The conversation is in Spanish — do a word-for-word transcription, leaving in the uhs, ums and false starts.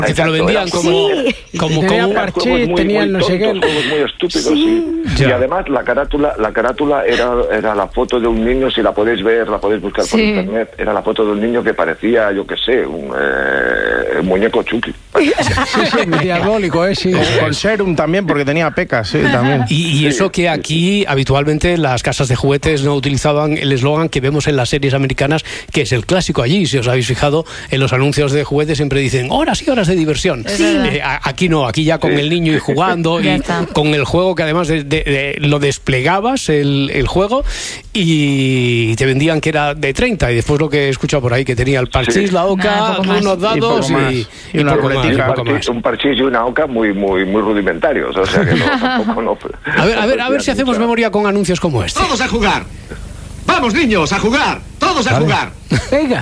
Que te lo vendían como... Sí. como, Tenía como parchís, tenían no sé qué. Juegos muy estúpidos, sí. Ya. Y además la carátula, la carátula era, era la foto de un niño, si la podéis ver, la podéis buscar por Sí. internet, era la foto de un niño que parecía, yo qué sé, un, eh, un muñeco Chucky. Sí, sí, diabólico, ¿eh? Sí. Con serum también, porque tenía pecas, sí, también. Y, y eso que aquí habitualmente las casas de juguetes no utilizaban el eslogan que vemos en las series americanas, que es el clásico allí. Si os habéis fijado, en los anuncios de juguetes siempre dicen horas y horas de diversión. Sí. Eh, a- aquí no, aquí ya con Sí. el niño y jugando Ya y está. con el juego que además de, de- de- lo desplegabas el, el juego y te vendían que era de treinta y después lo que he escuchado por ahí que tenía el parchís, Sí. la oca, Nada, poco más. unos dados Y poco más. y, Y una poco más, ruletica. y Un, poco parchís, más. un parchís y una oca muy, muy, muy rudimentarios, o sea que no, tampoco no. A ver, a ver, a ver si hacemos mucha- memoria con anuncios como este. Todos a jugar. Vamos, niños, a jugar. Todos a jugar. Venga.